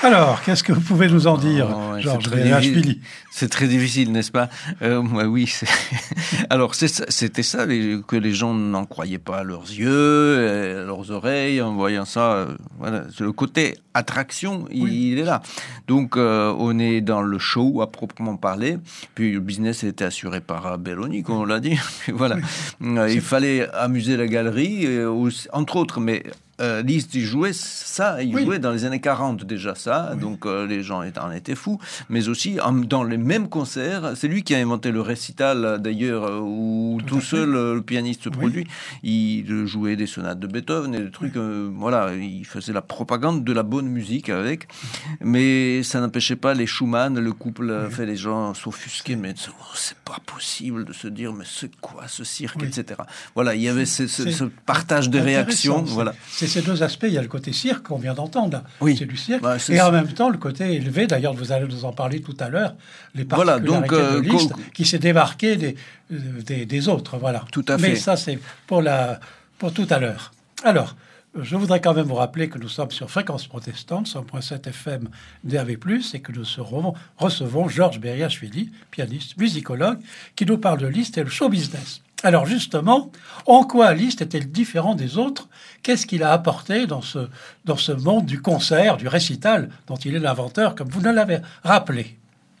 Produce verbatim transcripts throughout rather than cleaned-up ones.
Alors, qu'est-ce que vous pouvez nous en dire, oh, ouais, Georges Beriashvili? C'est très difficile, n'est-ce pas? euh, ouais, Oui. C'est... Alors, c'est, c'était ça les, que les gens n'en croyaient pas à leurs yeux, à leurs oreilles, en voyant ça. Euh, voilà, c'est le côté attraction, il, oui. il est là. Donc, euh, on est dans le show à proprement parler. Puis le business était assuré par Belloni, comme on l'a dit. Voilà, oui. euh, il fallait amuser la galerie, euh, aussi, entre autres, mais. Euh, Liszt, il jouait ça, il oui. jouait dans les années quarante déjà ça, oui. donc euh, les gens en étaient fous, mais aussi en, dans les mêmes concerts, c'est lui qui a inventé le récital d'ailleurs, où tout, tout seul fait. le pianiste se oui. produit, il jouait des sonates de Beethoven et des trucs, oui. euh, voilà, il faisait la propagande de la bonne musique avec, mais ça n'empêchait pas les Schumann, le couple, oui. fait les gens s'offusquaient, mais oh, c'est pas possible de se dire, mais c'est quoi ce cirque, oui. et cetera. Voilà, il y avait ce, ce, ce partage de réactions, voilà. C'est ces deux aspects, il y a le côté cirque qu'on vient d'entendre, oui. c'est du cirque, bah, c'est et ça. En même temps le côté élevé, d'ailleurs vous allez nous en parler tout à l'heure, les particularités voilà, donc, euh, de Liszt co- qui s'est démarqué des, des, des autres, voilà. Tout à fait. Mais ça c'est pour, la, pour tout à l'heure. Alors, je voudrais quand même vous rappeler que nous sommes sur Fréquence Protestante, cent point sept F M D A B plus, et que nous serons, recevons Georges Beriashvili, pianiste, musicologue, qui nous parle de Liszt et le show business. Alors justement, en quoi Liszt est-il différent des autres? Qu'est-ce qu'il a apporté dans ce, dans ce monde du concert, du récital, dont il est l'inventeur, comme vous nous l'avez rappelé?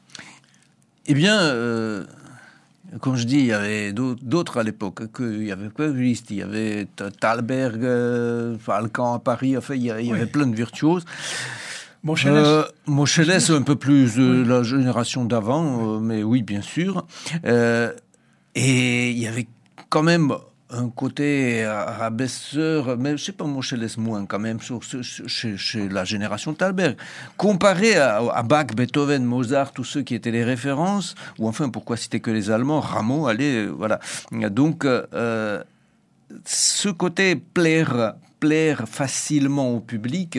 Eh bien, euh, comme je dis, il y avait d'autres à l'époque. Il y avait pas Liszt, il y avait Thalberg, euh, Alcan à Paris, enfin, il y avait, il y avait oui. plein de virtuoses. Moscheles, euh, Moscheles un peu plus euh, oui. la génération d'avant, euh, mais oui, bien sûr. Euh, Et il y avait quand même un côté rabaisseur, mais je sais pas, Moscheles moins quand même, sur, chez, chez la génération Thalberg. Comparé à, à Bach, Beethoven, Mozart, tous ceux qui étaient les références, ou enfin, pourquoi citer que les Allemands, Rameau, allez, voilà. Donc, euh, ce côté plaire, plaire facilement au public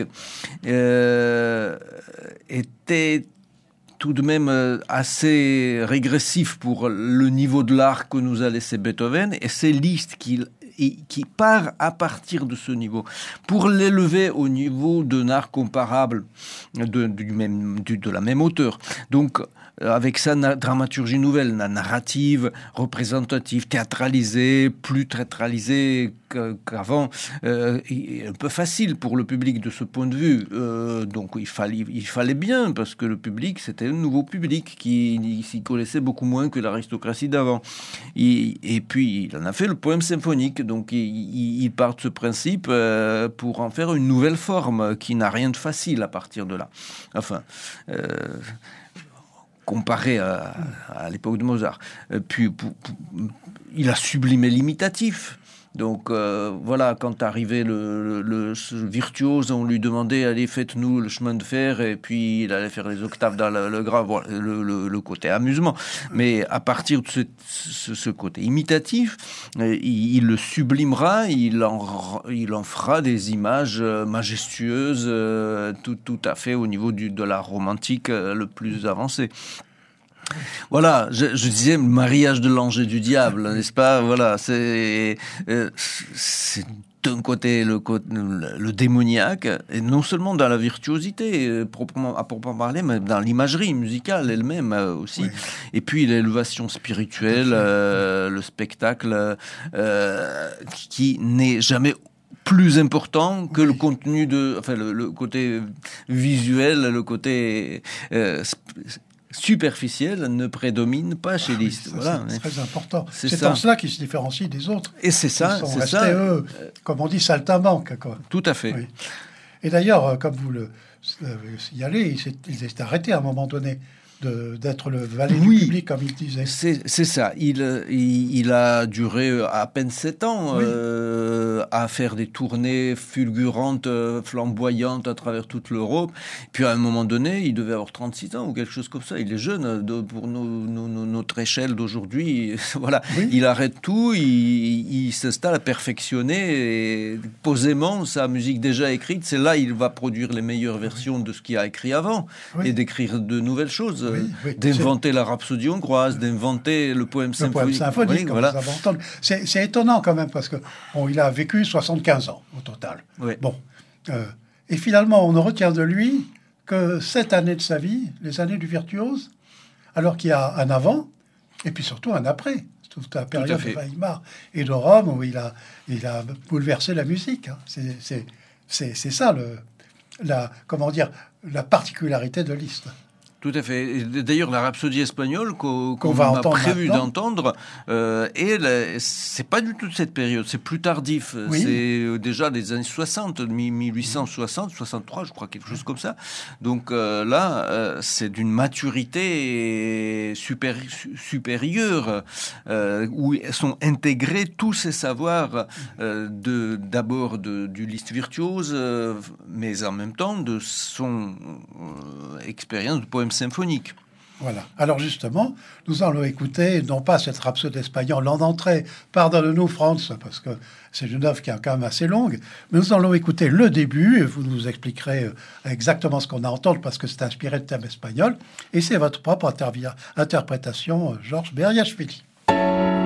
euh, était tout de même assez régressif pour le niveau de l'art que nous a laissé Beethoven, et c'est Liszt qui, qui part à partir de ce niveau pour l'élever au niveau d'un art comparable de, du même, du, de la même hauteur. Donc, avec sa na- dramaturgie nouvelle, la narrative, représentative, théâtralisée, plus théâtralisée qu'avant, euh, un peu facile pour le public de ce point de vue. Euh, donc il fallait, il fallait bien, parce que le public, c'était un nouveau public qui s'y connaissait beaucoup moins que l'aristocratie d'avant. Et, et puis, il en a fait le poème symphonique, donc il, il, il part de ce principe euh, pour en faire une nouvelle forme qui n'a rien de facile à partir de là. Enfin... Euh, comparé à, à l'époque de Mozart. Puis, pour, pour, il a sublimé l'imitatif. Donc, euh, voilà, quand arrivait le, le, le virtuose, on lui demandait, allez, faites-nous le chemin de fer, et puis il allait faire les octaves dans le, le grave, voilà, le, le, le côté amusement. Mais à partir de ce, ce, ce côté imitatif, il, il le sublimera, il en, il en fera des images majestueuses, tout, tout à fait au niveau du, de l'art romantique le plus avancé. Voilà, je, je disais le mariage de l'ange et du diable, n'est-ce pas? Voilà, c'est, euh, c'est d'un côté le, le, le démoniaque, et non seulement dans la virtuosité, euh, proprement, à proprement parler, mais dans l'imagerie musicale elle-même euh, aussi. Oui. Et puis l'élévation spirituelle, euh, le spectacle euh, qui n'est jamais plus important que oui. le contenu de, enfin le, le côté visuel, le côté euh, superficiel ne prédomine pas chez ah, Liszt. Oui, voilà. C'est très important. C'est, c'est en cela qu'ils se différencient des autres. Et c'est ça. Ils sont c'est restés, ça. eux, comme on dit, saltimbanques, quoi. Tout à fait. Oui. Et d'ailleurs, comme vous le signalez, il s'est, il s'est arrêté à un moment donné de, d'être le valet oui, du public, comme il disait. C'est, c'est ça. Il, il, il a duré à peine sept ans oui. euh, à faire des tournées fulgurantes, flamboyantes à travers toute l'Europe. Puis à un moment donné, il devait avoir trente-six ans ou quelque chose comme ça. Il est jeune de, pour nos, nos, notre échelle d'aujourd'hui. Voilà. Oui. Il arrête tout, il, il s'installe à perfectionner et posément sa musique déjà écrite. C'est là il va produire les meilleures versions de ce qu'il a écrit avant oui. et d'écrire de nouvelles choses. Oui, oui, d'inventer c'est... la rhapsodie hongroise, d'inventer le poème symphonique. Le poème symphonique, oui, voilà. c'est, c'est étonnant quand même, parce que bon, il a vécu soixante-quinze ans au total. Oui. Bon, euh, et finalement, on ne retient de lui que cette année de sa vie, les années du virtuose, alors qu'il y a un avant, et puis surtout un après, toute la période de Weimar et de Rome, où il a, il a bouleversé la musique. Hein. C'est, c'est, c'est, c'est ça, le, la, comment dire, la particularité de Liszt. Tout à fait. Et d'ailleurs, la Rhapsodie espagnole qu'on, qu'on, qu'on va a prévu maintenant. d'entendre, euh, et la, c'est pas du tout de cette période, c'est plus tardif. Oui. C'est déjà les années soixante, mille huit cent soixante, soixante-trois, je crois, quelque chose comme ça. Donc euh, là, euh, c'est d'une maturité supéri- supérieure, euh, où sont intégrés tous ces savoirs, euh, de, d'abord de, du Liszt virtuose, euh, mais en même temps de son euh, expérience de poème symphonique. Voilà. Alors justement, nous allons écouter, non pas cette rhapsodie espagnole en entrée, pardonne-nous France, parce que c'est une œuvre qui est quand même assez longue, mais nous allons écouter le début, et vous nous expliquerez exactement ce qu'on a entendu, parce que c'est inspiré de thème espagnol, et c'est votre propre intervi- interprétation, Georges Beriashvili.